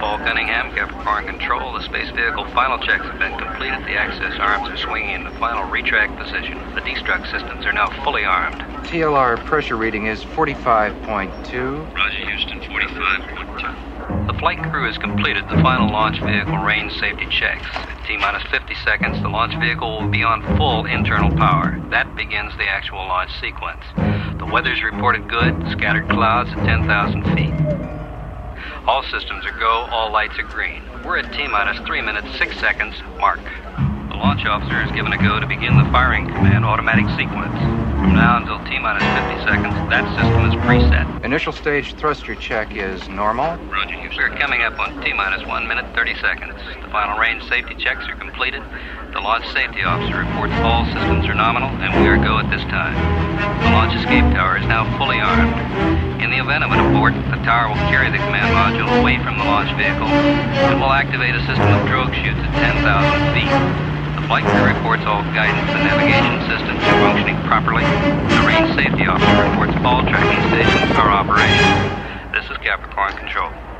Paul Cunningham, Capricorn Control. The space vehicle final checks have been completed. The access arms are swinging into final retract position. The destruct systems are now fully armed. TLR pressure reading is 45.2. Roger, Houston, 45.2. The flight crew has completed the final launch vehicle range safety checks. At T-minus 50 seconds, the launch vehicle will be on full internal power. That begins the actual launch sequence. The weather's reported good, scattered clouds at 10,000 feet. All systems are go, all lights are green. We're at T-minus 3 minutes, 6 seconds, mark. The launch officer is given a go to begin the firing command automatic sequence. From now until T-minus 50 seconds, that system is preset. Initial stage thruster check is normal. Roger, Houston. We're coming up on T-minus 1 minute, 30 seconds. The final range safety checks are completed. The launch safety officer reports all systems are nominal, and we are go at this time. The launch escape tower is now fully armed. In the event of an abort, the tower will carry the command module away from the launch vehicle. It will activate a system of drogue chutes at 10,000 feet. The flight crew reports all guidance and navigation systems are functioning properly. The range safety officer reports all tracking stations are operational. This is Capricorn Control.